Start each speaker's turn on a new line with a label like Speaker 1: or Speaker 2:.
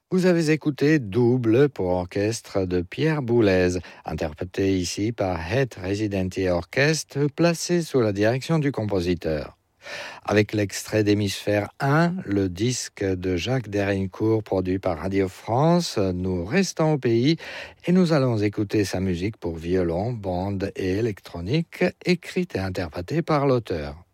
Speaker 1: Vous avez écouté Double pour orchestre de Pierre Boulez, interprété ici par Het Residentië Orkest, placé sous la direction du compositeur. Avec l'extrait d'Hémisphère 1, le disque de Jacques Derincourt produit par Radio France, nous restons au pays et nous allons écouter sa musique pour violon, bande et électronique, écrite et interprétée par l'auteur.